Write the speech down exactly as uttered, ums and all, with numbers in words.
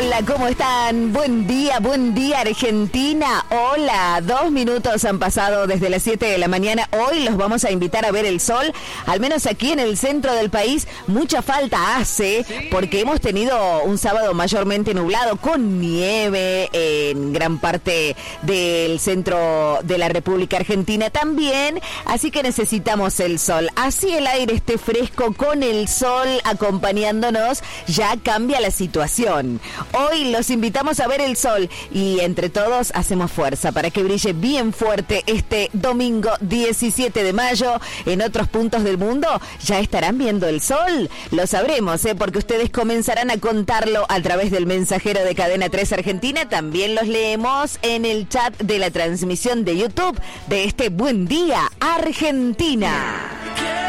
Hola, ¿cómo están? Buen día, buen día Argentina. Hola, dos minutos han pasado desde las siete de la mañana. Hoy los vamos a invitar a ver el sol, al menos aquí en el centro del país. Mucha falta hace, sí, porque hemos tenido un sábado mayormente nublado, con nieve en gran parte del centro de la República Argentina también, así que necesitamos el sol. Así el aire esté fresco, con el sol acompañándonos, ya cambia la situación. Hoy los invitamos a ver el sol y entre todos hacemos fuerza para que brille bien fuerte este domingo diecisiete de mayo. En otros puntos del mundo ya estarán viendo el sol. Lo sabremos, ¿eh? Porque ustedes comenzarán a contarlo a través del mensajero de Cadena tres Argentina. También los leemos en el chat de la transmisión de YouTube de este Buen Día Argentina.